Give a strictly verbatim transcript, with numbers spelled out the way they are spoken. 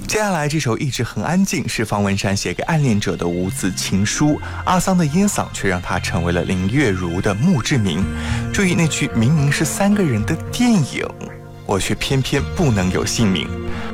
接下来这首一直很安静是方文山写给暗恋者的无字情书，阿桑的烟嗓却让他成为了林月如的墓志铭。注意那句明明是三个人的电影，我却偏偏不能有姓名。